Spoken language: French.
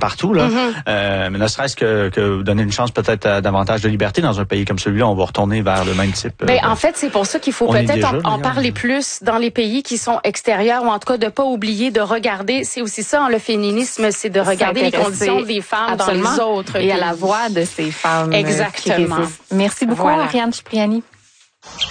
partout, là. Mais ne serait-ce que donner une chance peut-être à davantage de liberté dans un pays comme celui-là, on va retourner vers le même type. En fait, c'est pour ça qu'il faut peut-être en parler plus dans les pays qui sont extérieurs, ou en tout cas de pas oublier de regarder. C'est aussi ça, le féminisme, c'est de regarder les conditions des femmes dans les autres et à la voix de ces femmes. Exactement. Merci beaucoup, Ariane Cipriani.